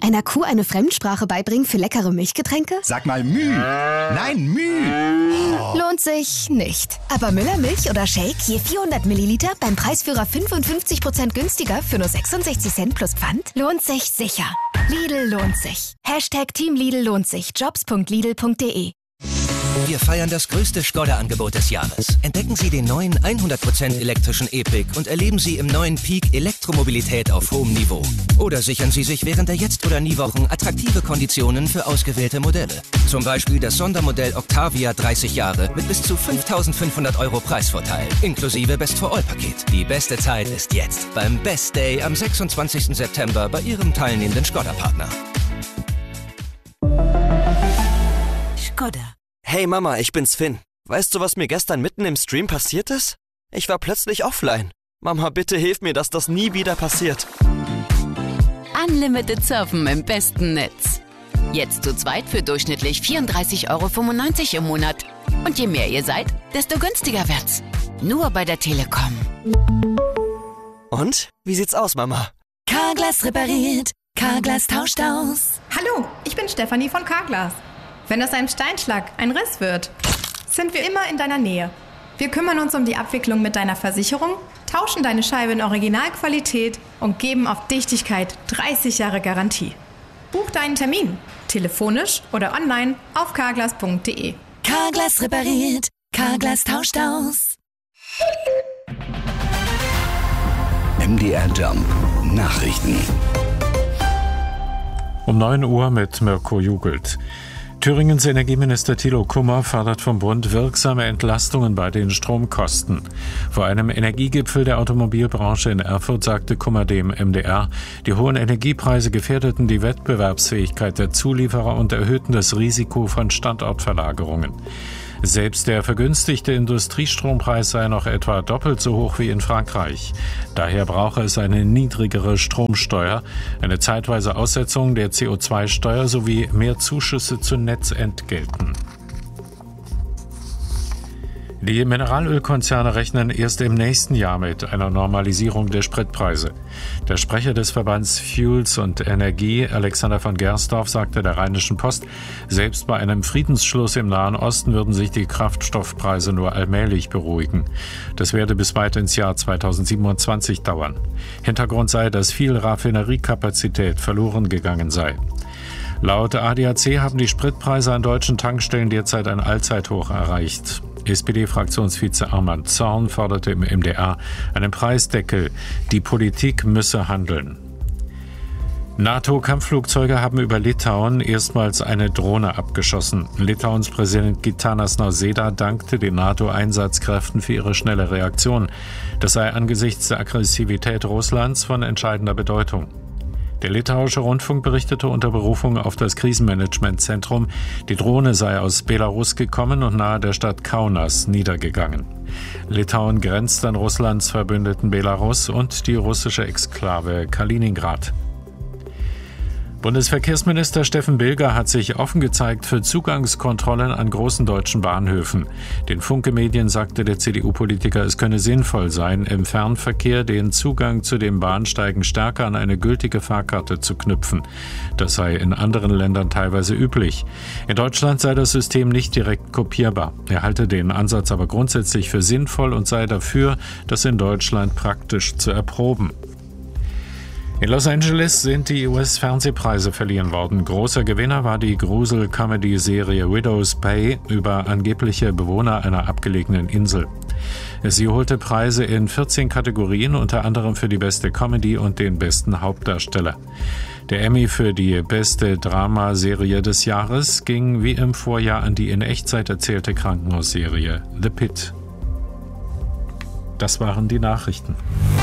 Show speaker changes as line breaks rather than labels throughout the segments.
Einer Kuh eine Fremdsprache beibringen für leckere Milchgetränke?
Sag mal Müh. Nein, Müh.
Oh. Lohnt sich nicht. Aber Müllermilch oder Shake je 400 Milliliter beim Preisführer 55% günstiger für nur 66 Cent plus Pfand? Lohnt sich sicher. Lidl lohnt sich. #Team Lidl lohnt sich. Jobs.lidl.de.
Wir feiern das größte Skoda-Angebot des Jahres. Entdecken Sie den neuen 100% elektrischen E-Pick und erleben Sie im neuen Peak Elektromobilität auf hohem Niveau. Oder sichern Sie sich während der Jetzt- oder Nie-Wochen attraktive Konditionen für ausgewählte Modelle. Zum Beispiel das Sondermodell Octavia 30 Jahre mit bis zu 5.500 € Preisvorteil, inklusive Best-for-All-Paket. Die beste Zeit ist jetzt beim Best Day am 26. September bei Ihrem teilnehmenden Skoda-Partner.
Skoda.
Hey Mama, ich bin's Finn. Weißt du, was mir gestern mitten im Stream passiert ist? Ich war plötzlich offline. Mama, bitte hilf mir, dass das nie wieder passiert.
Unlimited Surfen im besten Netz. Jetzt zu zweit für durchschnittlich 34,95 € im Monat. Und je mehr ihr seid, desto günstiger wird's. Nur bei der Telekom.
Und? Wie sieht's aus, Mama?
Carglass repariert. Carglass tauscht aus.
Hallo, ich bin Stefanie von Carglass. Wenn aus einem Steinschlag ein Riss wird, sind wir immer in deiner Nähe. Wir kümmern uns um die Abwicklung mit deiner Versicherung, tauschen deine Scheibe in Originalqualität und geben auf Dichtigkeit 30 Jahre Garantie. Buch deinen Termin, telefonisch oder online auf carglass.de.
Carglass repariert. Carglass tauscht aus.
MDR Jump Nachrichten.
Um 9 Uhr mit Mirko Jugelt. Thüringens Energieminister Thilo Kummer fordert vom Bund wirksame Entlastungen bei den Stromkosten. Vor einem Energiegipfel der Automobilbranche in Erfurt sagte Kummer dem MDR, die hohen Energiepreise gefährdeten die Wettbewerbsfähigkeit der Zulieferer und erhöhten das Risiko von Standortverlagerungen. Selbst der vergünstigte Industriestrompreis sei noch etwa doppelt so hoch wie in Frankreich. Daher brauche es eine niedrigere Stromsteuer, eine zeitweise Aussetzung der CO2-Steuer sowie mehr Zuschüsse zu Netzentgelten. Die Mineralölkonzerne rechnen erst im nächsten Jahr mit einer Normalisierung der Spritpreise. Der Sprecher des Verbands Fuels und Energie, Alexander von Gersdorf, sagte der Rheinischen Post, selbst bei einem Friedensschluss im Nahen Osten würden sich die Kraftstoffpreise nur allmählich beruhigen. Das werde bis weit ins Jahr 2027 dauern. Hintergrund sei, dass viel Raffineriekapazität verloren gegangen sei. Laut ADAC haben die Spritpreise an deutschen Tankstellen derzeit ein Allzeithoch erreicht. SPD-Fraktionsvize Armand Zorn forderte im MDR einen Preisdeckel. Die Politik müsse handeln. NATO-Kampfflugzeuge haben über Litauen erstmals eine Drohne abgeschossen. Litauens Präsident Gitanas Nausėda dankte den NATO-Einsatzkräften für ihre schnelle Reaktion. Das sei angesichts der Aggressivität Russlands von entscheidender Bedeutung. Der litauische Rundfunk berichtete unter Berufung auf das Krisenmanagementzentrum, die Drohne sei aus Belarus gekommen und nahe der Stadt Kaunas niedergegangen. Litauen grenzt an Russlands Verbündeten Belarus und die russische Exklave Kaliningrad. Bundesverkehrsminister Steffen Bilger hat sich offen gezeigt für Zugangskontrollen an großen deutschen Bahnhöfen. Den Funke-Medien sagte der CDU-Politiker, es könne sinnvoll sein, im Fernverkehr den Zugang zu den Bahnsteigen stärker an eine gültige Fahrkarte zu knüpfen. Das sei in anderen Ländern teilweise üblich. In Deutschland sei das System nicht direkt kopierbar. Er halte den Ansatz aber grundsätzlich für sinnvoll und sei dafür, das in Deutschland praktisch zu erproben. In Los Angeles sind die US-Fernsehpreise verliehen worden. Großer Gewinner war die Grusel-Comedy-Serie Widow's Bay über angebliche Bewohner einer abgelegenen Insel. Sie holte Preise in 14 Kategorien, unter anderem für die beste Comedy und den besten Hauptdarsteller. Der Emmy für die beste Dramaserie des Jahres ging wie im Vorjahr an die in Echtzeit erzählte Krankenhausserie The Pit. Das waren die Nachrichten.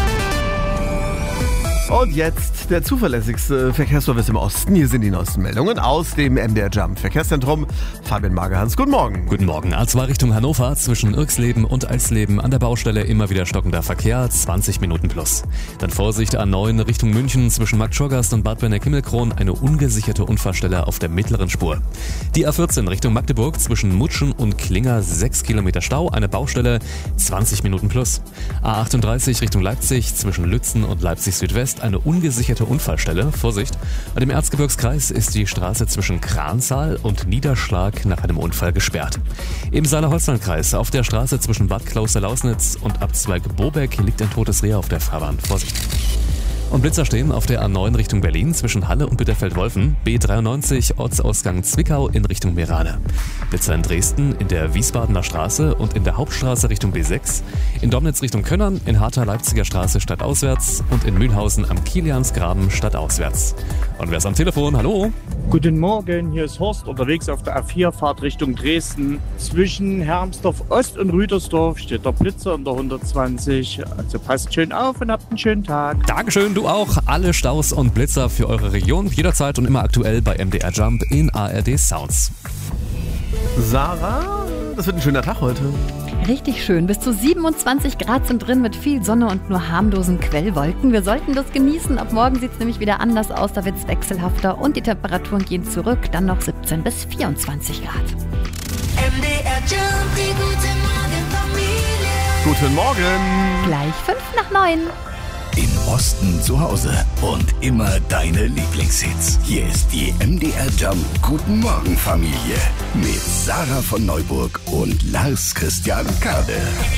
Und jetzt der zuverlässigste Verkehrsservice im Osten. Hier sind die neuesten Meldungen aus dem MDR Jump Verkehrszentrum. Fabian Magerhans, guten Morgen.
Guten Morgen. A2 Richtung Hannover zwischen Irxleben und Alsleben an der Baustelle immer wieder stockender Verkehr, 20 Minuten plus. Dann Vorsicht A9 Richtung München zwischen Marktschorgast und Bad Berner-Kimmelkron, eine ungesicherte Unfallstelle auf der mittleren Spur. Die A14 Richtung Magdeburg zwischen Mutschen und Klinger 6 Kilometer Stau, eine Baustelle, 20 Minuten plus. A38 Richtung Leipzig zwischen Lützen und Leipzig Südwest ist eine ungesicherte Unfallstelle. Vorsicht! Bei dem Erzgebirgskreis ist die Straße zwischen Kransaal und Niederschlag nach einem Unfall gesperrt. Im Saale-Holzland-Kreis auf der Straße zwischen Bad Klauster-Lausnitz und Abzweig Bobeck liegt ein totes Reh auf der Fahrbahn. Vorsicht! Und Blitzer stehen auf der A9 Richtung Berlin zwischen Halle und Bitterfeld-Wolfen, B93 Ortsausgang Zwickau in Richtung Meerane. Blitzer in Dresden in der Wiesbadener Straße und in der Hauptstraße Richtung B6, in Domnitz Richtung Könnern, in Harter Leipziger Straße stadtauswärts und in Mühlhausen am Kiliansgraben stadtauswärts. Und wer ist am Telefon? Hallo?
Guten Morgen, hier ist Horst unterwegs auf der A4, Fahrt Richtung Dresden. Zwischen Hermsdorf Ost und Rüdersdorf steht der Blitzer in der 120. Also passt schön auf und habt einen schönen Tag.
Dankeschön, du auch. Alle Staus und Blitzer für eure Region jederzeit und immer aktuell bei MDR Jump in ARD Sounds.
Sarah, das wird ein schöner Tag heute.
Richtig schön. Bis zu 27 Grad sind drin mit viel Sonne und nur harmlosen Quellwolken. Wir sollten das genießen. Ab morgen sieht es nämlich wieder anders aus. Da wird es wechselhafter und die Temperaturen gehen zurück. Dann noch 17 bis 24 Grad.
MDR Jump, die gute Morgen Familie.
Guten Morgen.
Gleich 5:09.
Im Osten zu Hause und immer deine Lieblingshits. Hier ist die MDR Jump Guten Morgen Familie mit Sarah von Neuburg und Lars Christian Kade.